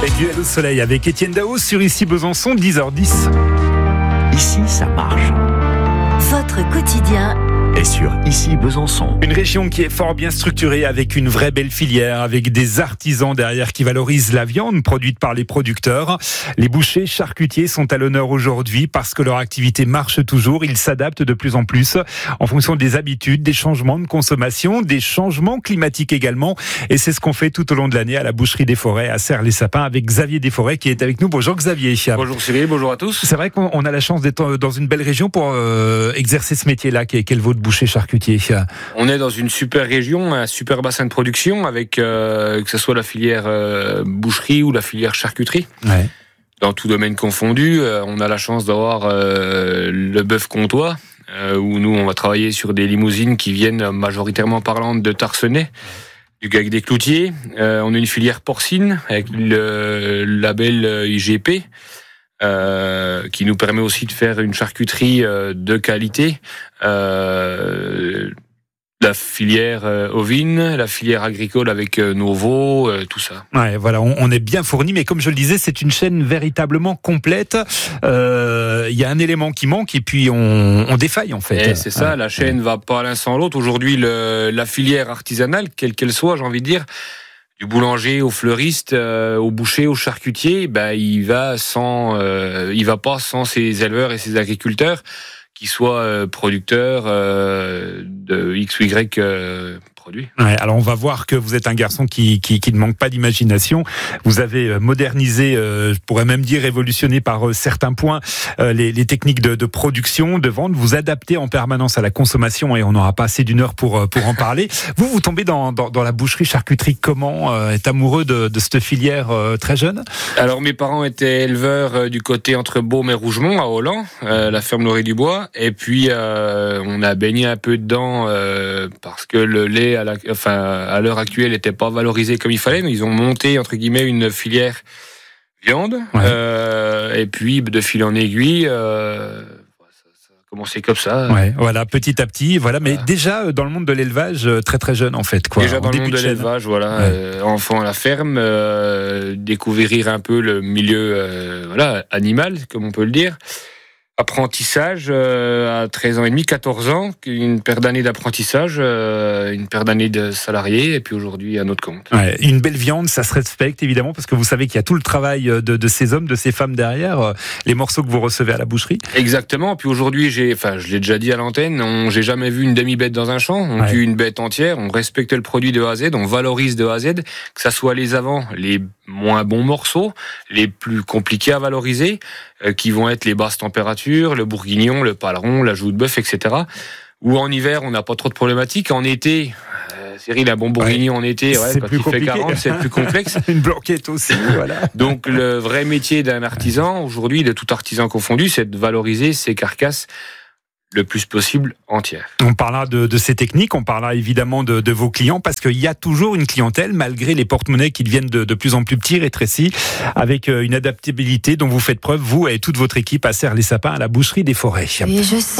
Et Duel au soleil avec Étienne Daos sur Ici Besançon, 10h10. Ici, ça marche. Votre quotidien Et sur Ici Besançon. Une région qui est fort bien structurée avec une vraie belle filière, avec des artisans derrière qui valorisent la viande produite par les producteurs. Les bouchers charcutiers sont à l'honneur aujourd'hui parce que leur activité marche toujours. Ils s'adaptent de plus en plus en fonction des habitudes, des changements de consommation, des changements climatiques également. Et c'est ce qu'on fait tout au long de l'année à la boucherie des Forêts à Serres-les-Sapins avec Xavier Desforêts qui est avec nous. Bonjour Xavier. Bonjour Cyril, bonjour à tous. C'est vrai qu'on a la chance d'être dans une belle région pour exercer ce métier-là qui est le vôtre, boucher charcutier. On est dans une super région, un super bassin de production avec que ce soit la filière boucherie ou la filière charcuterie. Ouais. Dans tout domaine confondu, on a la chance d'avoir le bœuf comtois où nous on va travailler sur des limousines qui viennent majoritairement parlant de Tarsenais, du Gac des Cloutiers. On a une filière porcine avec le label IGP. Qui nous permet aussi de faire une charcuterie de qualité. La filière ovine, la filière agricole avec nos veaux, tout ça. Ouais, voilà, on est bien fourni, mais comme je le disais, c'est une chaîne véritablement complète. Il y a un élément qui manque et puis on défaille en fait. Et c'est ça, la chaîne va pas l'un sans l'autre. Aujourd'hui, la filière artisanale, quelle qu'elle soit, j'ai envie de dire, du boulanger au fleuriste, au boucher, au charcutier, il va pas sans ses éleveurs et ses agriculteurs, qui soient producteurs de X ou Y produits. Ouais, alors on va voir que vous êtes un garçon qui ne manque pas d'imagination. Vous avez modernisé, je pourrais même dire révolutionné par certains points, les techniques de production, de vente. Vous adaptez en permanence à la consommation et on n'aura pas assez d'une heure pour en parler. Vous tombez dans la boucherie charcuterie comment? Êtes amoureux de cette filière très jeune? Alors mes parents étaient éleveurs du côté entre Beaume et Rougemont à Holland, la ferme Laurier du Bois, et puis on a baigné un peu dedans parce que le lait à l'heure actuelle n'était pas valorisé comme il fallait, mais ils ont monté entre guillemets une filière viande, ouais. Et puis de fil en aiguille ça a commencé comme ça. Ouais, voilà, petit à petit, voilà, mais déjà dans le monde de l'élevage très très jeune en fait, quoi. Déjà dans le monde de l'élevage, voilà, ouais. Enfant à la ferme, découvrir un peu le milieu animal, comme on peut le dire. Apprentissage à 13 ans et demi, 14 ans, une paire d'années d'apprentissage, une paire d'années de salariés, et puis aujourd'hui à notre compte. Ouais, une belle viande, ça se respecte évidemment, parce que vous savez qu'il y a tout le travail de ces hommes, de ces femmes derrière, les morceaux que vous recevez à la boucherie. Exactement, puis aujourd'hui, je l'ai déjà dit à l'antenne, j'ai jamais vu une demi-bête dans un champ, on tue une bête entière, on respecte le produit de A à Z, on valorise de A à Z, que ça soit les avant, les moins bons morceaux, les plus compliqués à valoriser, qui vont être les basses températures, le bourguignon, le paleron, la joue de bœuf, etc. Ou en hiver, on n'a pas trop de problématiques. En été, Cyril, un bon bourguignon en été, quand il fait 40, c'est plus complexe. Une blanquette aussi, voilà. Donc le vrai métier d'un artisan, aujourd'hui, de tout artisan confondu, c'est de valoriser ses carcasses le plus possible entière. On parlera de ces techniques, on parlera évidemment de vos clients, parce qu'il y a toujours une clientèle, malgré les porte-monnaies qui deviennent de plus en plus petits, rétrécis, avec une adaptabilité dont vous faites preuve, vous et toute votre équipe à Serres-les-Sapins, à la boucherie des Forêts. Et je sais